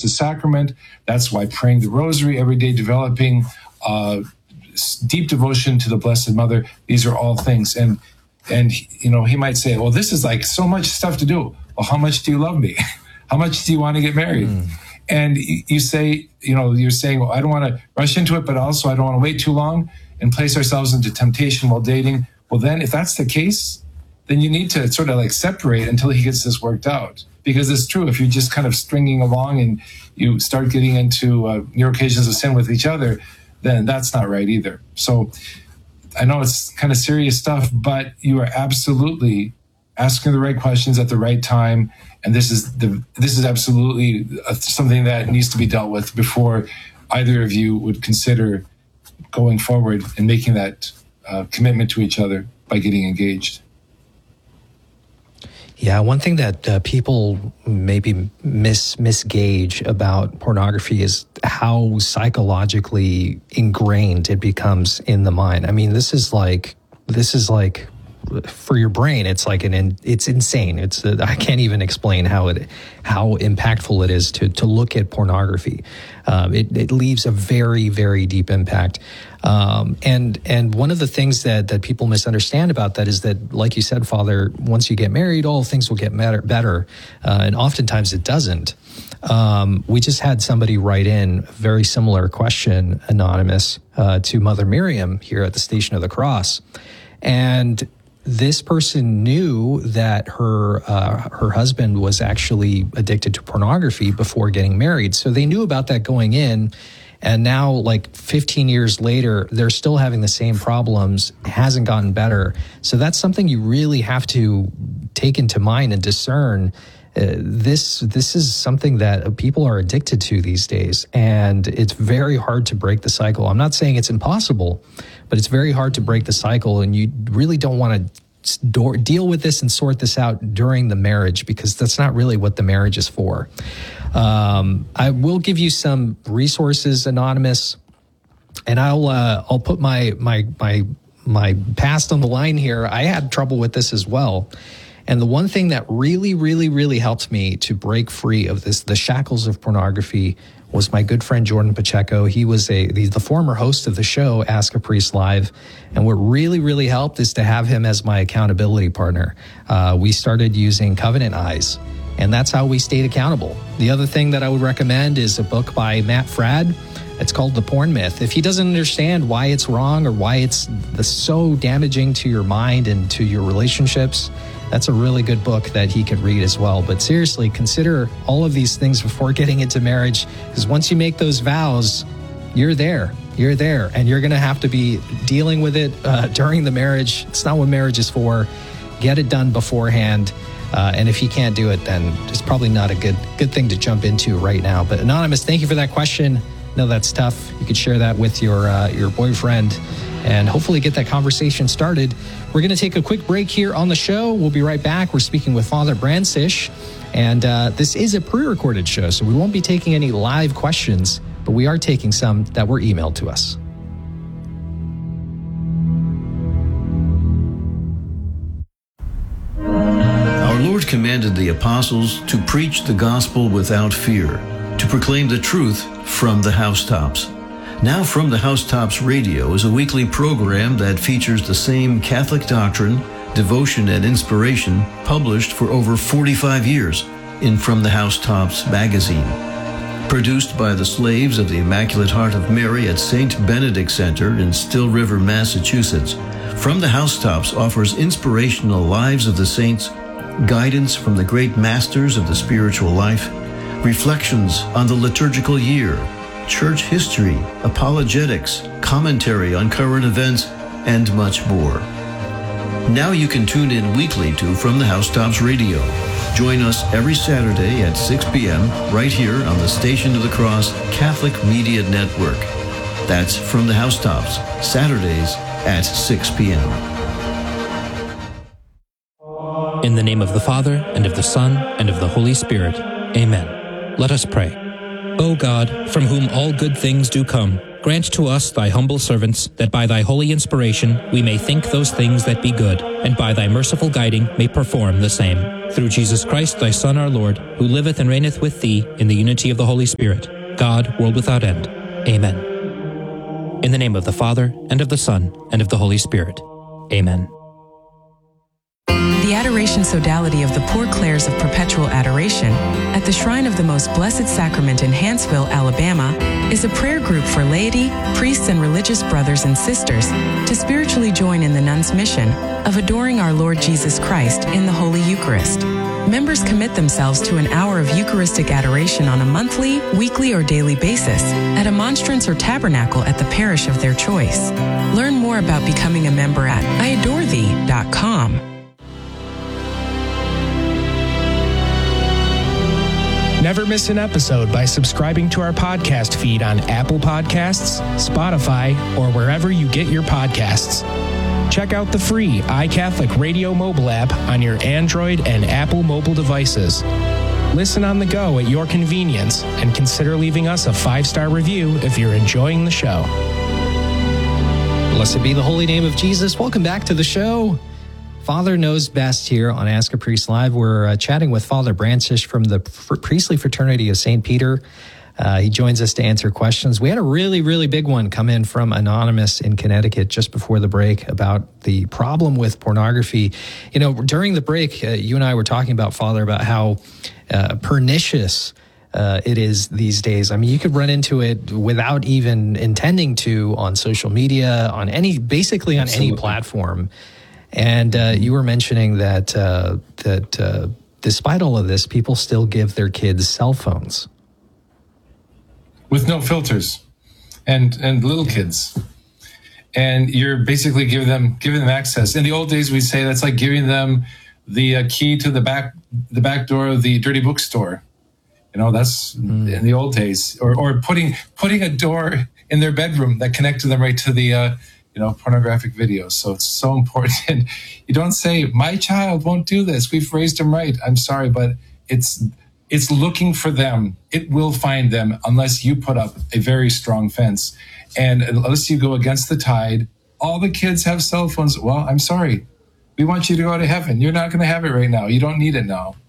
the sacrament. That's why praying the rosary every day, developing deep devotion to the Blessed Mother. These are all things. And he might say, well, this is like so much stuff to do. Well, how much do you love me? How much do you want to get married? And you say, you're saying, well, I don't want to rush into it, but also I don't want to wait too long and place ourselves into temptation while dating. Well, then if that's the case, then you need to sort of like separate until he gets this worked out. Because it's true, if you're just kind of stringing along and you start getting into your occasions of sin with each other, then that's not right either. So I know it's kind of serious stuff, but you are absolutely asking the right questions at the right time. And this is absolutely something that needs to be dealt with before either of you would consider going forward and making that commitment to each other by getting engaged. Yeah, one thing that people maybe misgauge about pornography is how psychologically ingrained it becomes in the mind. I mean, this is like for your brain, it's like it's insane. I can't even explain how impactful it is to look at pornography. It leaves a very, very deep impact. And one of the things that people misunderstand about that is that, like you said, Father, once you get married, all things will get better. And oftentimes it doesn't. We just had somebody write in a very similar question, anonymous, to Mother Miriam here at the Station of the Cross. And this person knew that her husband was actually addicted to pornography before getting married. So they knew about that going in. And now, like 15 years later, they're still having the same problems. It hasn't gotten better. So that's something you really have to take into mind and discern. This is something that people are addicted to these days, and it's very hard to break the cycle. I'm not saying it's impossible, but it's very hard to break the cycle, and you really don't want to deal with this and sort this out during the marriage, because that's not really what the marriage is for. I will give you some resources, Anonymous, and I'll put my past on the line here. I had trouble with this as well. And the one thing that really, really, really helped me to break free of the shackles of pornography was my good friend Jordan Pacheco. He was the former host of the show, Ask a Priest Live. And what really, really helped is to have him as my accountability partner. We started using Covenant Eyes, and that's how we stayed accountable. The other thing that I would recommend is a book by Matt Fradd. It's called The Porn Myth. If he doesn't understand why it's wrong or why it's so damaging to your mind and to your relationships, that's a really good book that he could read as well. But seriously, consider all of these things before getting into marriage, because once you make those vows, you're there, and you're going to have to be dealing with it during the marriage. It's not what marriage is for. Get it done beforehand. And if you can't do it, then it's probably not a good thing to jump into right now. But Anonymous, thank you for that question. No, that's tough. You could share that with your boyfriend and hopefully get that conversation started. We're going to take a quick break here on the show. We'll be right back. We're speaking with Father Brancisz, and this is a pre-recorded show, so we won't be taking any live questions, but we are taking some that were emailed to us. Our Lord commanded the apostles to preach the gospel without fear, to proclaim the truth from the housetops. Now From the Housetops Radio is a weekly program that features the same Catholic doctrine, devotion, and inspiration published for over 45 years in From the Housetops magazine. Produced by the slaves of the Immaculate Heart of Mary at St. Benedict Center in Still River, Massachusetts, From the Housetops offers inspirational lives of the saints, guidance from the great masters of the spiritual life, reflections on the liturgical year, church history, apologetics, commentary on current events, and much more. Now you can tune in weekly to From the Housetops Radio. Join us every Saturday at 6 p.m. right here on the Station of the Cross Catholic Media Network. That's From the Housetops, Saturdays at 6 p.m. In the name of the Father, and of the Son, and of the Holy Spirit. Amen. Let us pray. O God, from whom all good things do come, grant to us, thy humble servants, that by thy holy inspiration we may think those things that be good, and by thy merciful guiding may perform the same. Through Jesus Christ, thy Son, our Lord, who liveth and reigneth with thee in the unity of the Holy Spirit, God, world without end. Amen. In the name of the Father, and of the Son, and of the Holy Spirit. Amen. The Adoration Sodality of the Poor Clares of Perpetual Adoration at the Shrine of the Most Blessed Sacrament in Hanceville, Alabama, is a prayer group for laity, priests, and religious brothers and sisters to spiritually join in the nuns' mission of adoring our Lord Jesus Christ in the Holy Eucharist. Members commit themselves to an hour of Eucharistic adoration on a monthly, weekly, or daily basis at a monstrance or tabernacle at the parish of their choice. Learn more about becoming a member at iadorethee.com. Never miss an episode by subscribing to our podcast feed on Apple Podcasts, Spotify, or wherever you get your podcasts. Check out the free iCatholic Radio mobile app on your Android and Apple mobile devices. Listen on the go at your convenience and consider leaving us a 5-star review if you're enjoying the show. Blessed be the holy name of Jesus. Welcome back to the show. Father Knows Best here on Ask a Priest Live. We're chatting with Father Brancisz from the Priestly Fraternity of St. Peter. He joins us to answer questions. We had a really, really big one come in from Anonymous in Connecticut just before the break about the problem with pornography. You know, during the break, you and I were talking about, Father, about how pernicious it is these days. I mean, you could run into it without even intending to on social media, on basically on any platform. And you were mentioning that despite all of this, people still give their kids cell phones with no filters, and little kids, and you're basically giving them access. In the old days, we say that's like giving them the key to the back door of the dirty bookstore. You know, that's in the old days, or putting a door in their bedroom that connected them right to the pornographic videos. So it's so important. You don't say, my child won't do this, we've raised him right. I'm sorry, but it's looking for them. It will find them unless you put up a very strong fence. And unless you go against the tide, all the kids have cell phones. Well, I'm sorry. We want you to go to heaven. You're not going to have it right now. You don't need it now.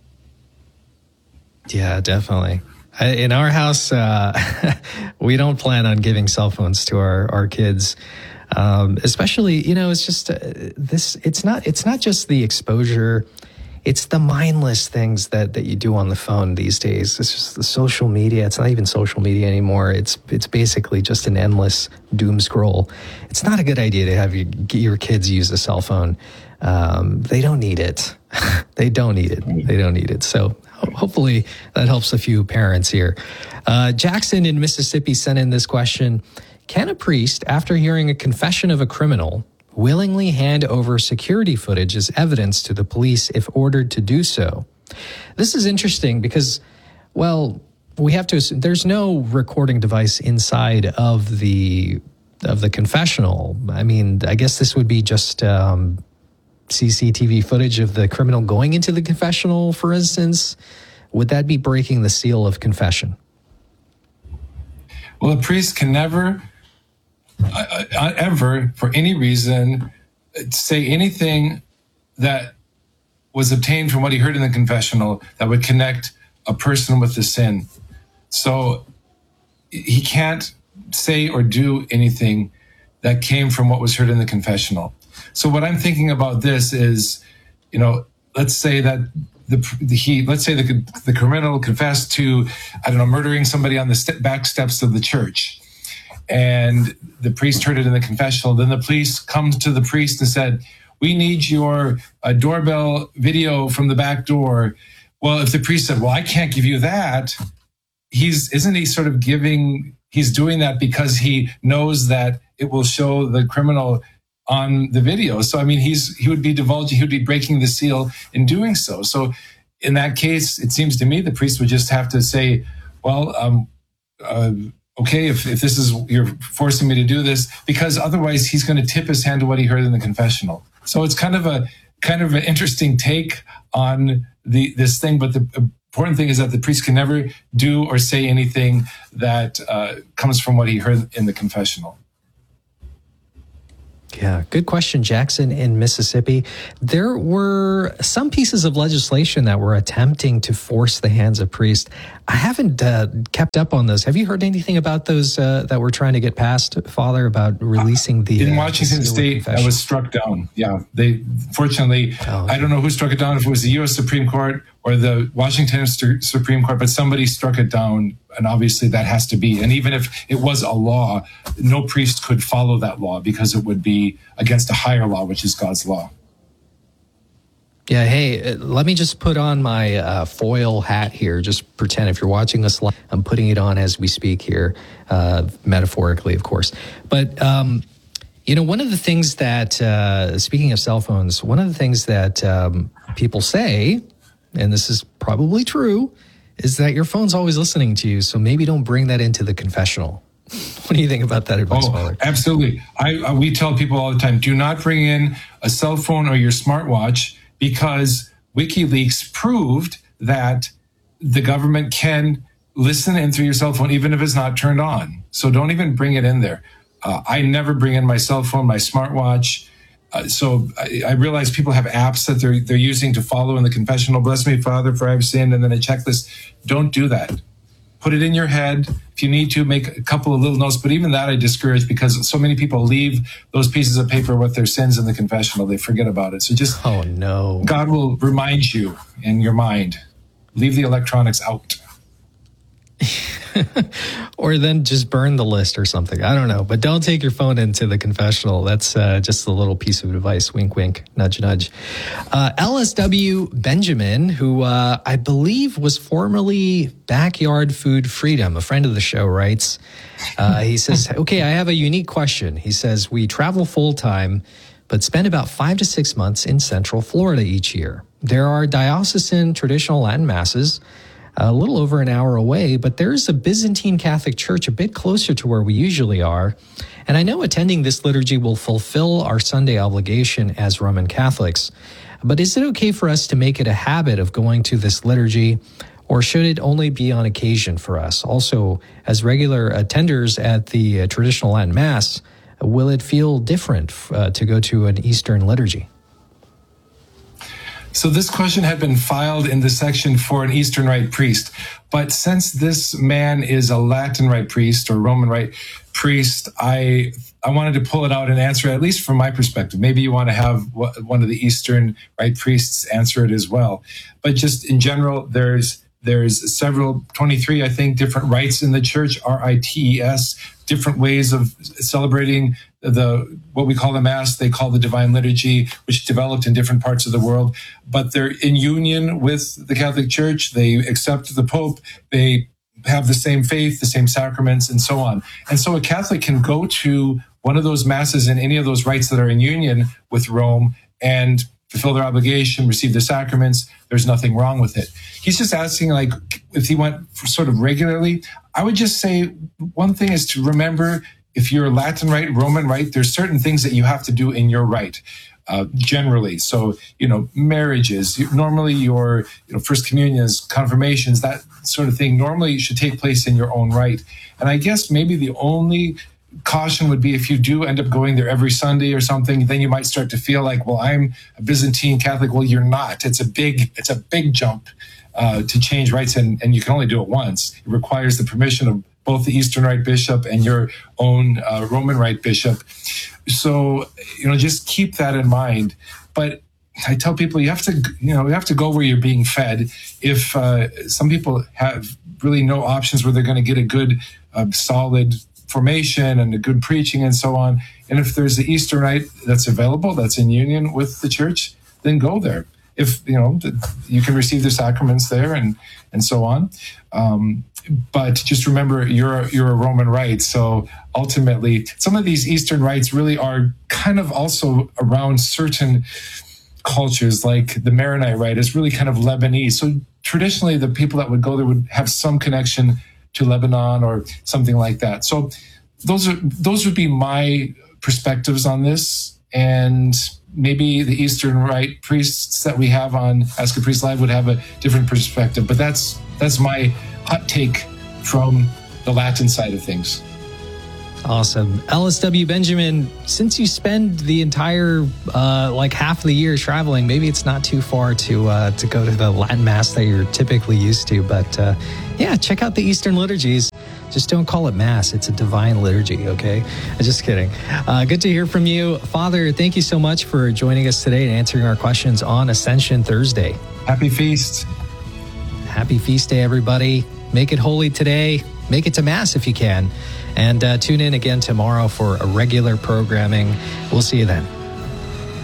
Yeah, definitely. In our house, we don't plan on giving cell phones to our kids. Especially, it's just it's not just the exposure, it's the mindless things that you do on the phone these days. It's just the social media. It's not even social media anymore. It's basically just an endless doom scroll. It's not a good idea to have your kids use a cell phone. They don't need it. They don't need it. So hopefully that helps a few parents here. Jackson in Mississippi sent in this question. Can a priest, after hearing a confession of a criminal, willingly hand over security footage as evidence to the police if ordered to do so? This is interesting because, well, we have to assume there's no recording device inside of the confessional. I mean, I guess this would be just CCTV footage of the criminal going into the confessional, for instance. Would that be breaking the seal of confession? Well, a priest can never ever, for any reason, say anything that was obtained from what he heard in the confessional that would connect a person with the sin. So he can't say or do anything that came from what was heard in the confessional. So what I'm thinking about this is, let's say that the criminal confessed to, murdering somebody on the back steps of the church. And the priest heard it in the confessional. Then the police come to the priest and said, we need your doorbell video from the back door. Well, if the priest said, well, I can't give you that, he's doing that because he knows that it will show the criminal on the video. So, I mean, he would be divulging, he would be breaking the seal in doing so. So in that case, it seems to me the priest would just have to say, well, okay, if this is, you're forcing me to do this, because otherwise he's going to tip his hand to what he heard in the confessional. So it's kind of an interesting take on this thing. But important thing is that the priest can never do or say anything that comes from what he heard in the confessional. Yeah, good question, Jackson in Mississippi. There were some pieces of legislation that were attempting to force the hands of priests. I haven't kept up on those. Have you heard anything about those that were trying to get passed, Father, about releasing the... In Washington State, that was struck down. Yeah, fortunately, I don't know who struck it down, if it was the U.S. Supreme Court or the Washington Supreme Court, but somebody struck it down, and obviously that has to be. And even if it was a law, no priest could follow that law because it would be against a higher law, which is God's law. Yeah, hey, let me just put on my foil hat here. Just pretend if you're watching us live, I'm putting it on as we speak here, metaphorically, of course. But, one of the things that, speaking of cell phones, one of the things that people say, and this is probably true, is that your phone's always listening to you, so maybe don't bring that into the confessional. What do you think about that advice, Father? Absolutely. We tell people all the time, do not bring in a cell phone or your smartwatch, because WikiLeaks proved that the government can listen in through your cell phone, even if it's not turned on. So don't even bring it in there. I never bring in my cell phone, my smartwatch. So I realize people have apps that they're using to follow in the confessional. Bless me, Father, for I've sinned, and then a checklist. Don't do that. Put it in your head. If you need to, make a couple of little notes. But even that I discourage, because so many people leave those pieces of paper with their sins in the confessional. They forget about it. So just, oh no, God will remind you in your mind. Leave the electronics out. Or then just burn the list or something. I don't know. But don't take your phone into the confessional. That's just a little piece of advice. Wink, wink, nudge, nudge. LSW Benjamin, who I believe was formerly Backyard Food Freedom, a friend of the show, writes, he says, okay, I have a unique question. He says, we travel full time, but spend about 5 to 6 months in Central Florida each year. There are diocesan traditional Latin masses a little over an hour away, but there's a Byzantine Catholic church a bit closer to where we usually are. And I know attending this liturgy will fulfill our Sunday obligation as Roman Catholics. But is it okay for us to make it a habit of going to this liturgy, or should it only be on occasion for us? Also, as regular attenders at the traditional Latin Mass, will it feel different to go to an Eastern liturgy? So this question had been filed in the section for an Eastern Rite priest. But since this man is a Latin Rite priest or Roman Rite priest, I wanted to pull it out and answer it, at least from my perspective. Maybe you want to have one of the Eastern Rite priests answer it as well. But just in general, there's several, 23, I think, different rites in the church, RITES, different ways of celebrating what we call the Mass. They call the Divine Liturgy, which developed in different parts of the world. But they're in union with the Catholic Church. They accept the Pope. They have the same faith, the same sacraments, and so on. And so a Catholic can go to one of those Masses in any of those rites that are in union with Rome and fulfill their obligation, receive the sacraments. There's nothing wrong with it. He's just asking, like, if he went sort of regularly. I would just say one thing is to remember, if you're Latin Rite, Roman Rite, there's certain things that you have to do in your rite, generally. So, marriages, normally your First Communions, confirmations, that sort of thing normally should take place in your own rite. And I guess maybe the only caution would be if you do end up going there every Sunday or something, then you might start to feel like, well, I'm a Byzantine Catholic. Well, you're not. It's a big jump to change rites, and you can only do it once. It requires the permission of both the Eastern Rite bishop and your own Roman Rite bishop. So, just keep that in mind. But I tell people you have to go where you're being fed. If some people have really no options where they're going to get a good, solid formation and a good preaching and so on, and if there's the Eastern Rite that's available, that's in union with the church, then go there. If you can receive the sacraments there and so on. But just remember, you're a Roman Rite. So ultimately, some of these Eastern rites really are kind of also around certain cultures, like the Maronite Rite is really kind of Lebanese. So traditionally, the people that would go there would have some connection to Lebanon or something like that. So those would be my perspectives on this. and maybe the Eastern Rite priests that we have on Ask a Priest Live would have a different perspective. But that's my hot take from the Latin side of things. Awesome. Ellis W. Benjamin, since you spend the entire, half of the year traveling, maybe it's not too far to go to the Latin Mass that you're typically used to. But check out the Eastern liturgies. Just don't call it Mass. It's a divine liturgy, okay? I'm just kidding. Good to hear from you. Father, thank you so much for joining us today and answering our questions on Ascension Thursday. Happy feast. Happy feast day, everybody. Make it holy today. Make it to Mass if you can. And tune in again tomorrow for a regular programming. We'll see you then.